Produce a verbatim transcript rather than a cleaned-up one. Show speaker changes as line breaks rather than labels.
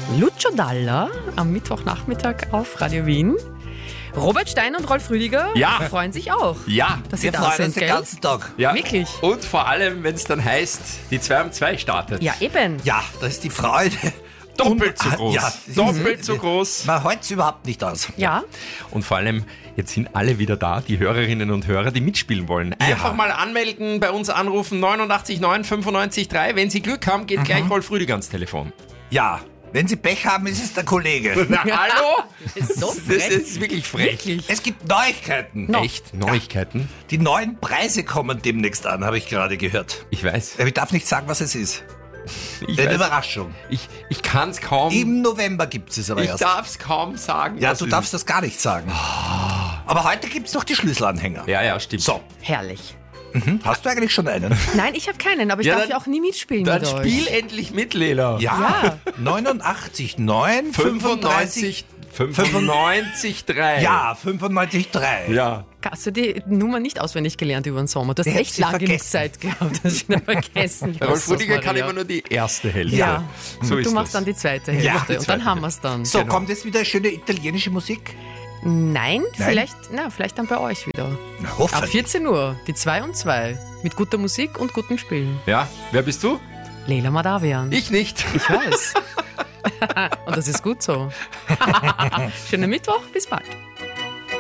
Lucio Dalla am Mittwochnachmittag auf Radio Wien. Robert Stein und Rolf Rüdiger
Ja.
freuen sich auch,
Ja,
dass
Wir
sie da
freuen
sind,
uns den
gell?
ganzen Tag.
ja.
Wirklich?
Und vor allem, wenn es dann heißt, die zwei um zwei startet.
Ja, eben.
Ja, das ist die Freude.
Doppelt so
Und-
groß.
Ja, das ist-
Doppelt so groß.
Man hält es überhaupt nicht aus.
Ja,
Und vor allem, jetzt sind alle wieder da, die Hörerinnen und Hörer, die mitspielen wollen. Einfach mal anmelden, bei uns anrufen, neunundachtzig neun fünfundneunzig drei. Wenn Sie Glück haben, geht gleich Rolf Rüdiger ans Telefon.
Ja, wenn Sie Pech haben, ist es der Kollege.
Na, hallo?
ist so
Das
frech.
ist wirklich frech.
Wirklich.
Es gibt Neuigkeiten.
No.
Echt? Neuigkeiten?
Die neuen Preise kommen demnächst an, habe ich gerade gehört.
Ich weiß.
Ich darf nicht sagen, was es ist.
Ich,
Eine
weiß.
Überraschung.
ich, ich kann es kaum.
Im November gibt es es aber
Ich
erst.
darf es kaum sagen.
Ja,
was
du
es
darfst das gar nicht sagen. Aber heute gibt es noch die Schlüsselanhänger.
ist. Ja, ja, stimmt.
So,
Herrlich.
hast du eigentlich schon einen?
Nein, ich habe keinen, aber ich
Ja,
darf
dann-
ja auch nie mitspielen
Dann
mit
spiel
euch.
endlich mit, Lela.
Ja. neunundachtzig neun fünfunddreißig.
fünfundneunzig, fünfundneunzig, drei.
Ja, fünfundneunzig Komma drei.
Ja.
Hast du die Nummer nicht auswendig gelernt über den Sommer? Du hast
Ich hab
echt
sie
lange genug
vergessen.
Zeit gehabt. Das ist wieder vergessen. Ich weiß
Rolf
das,
Rüdiger kann
Maria.
immer nur die erste Hälfte.
Ja,
So ist
du machst
das.
dann die zweite
Ja,
Hälfte
die
und dann
zweite
haben wir es dann.
So,
Genau.
kommt jetzt wieder schöne italienische Musik?
Nein,
Nein?
vielleicht, na, vielleicht dann bei euch wieder.
Na,
Ab
hoffentlich.
vierzehn Uhr, die zwei und zwei. Mit guter Musik und guten Spielen.
Ja, wer bist du?
Leila Madavian.
Ich nicht.
Ich weiß. Und das ist gut so. Schönen Mittwoch, bis bald.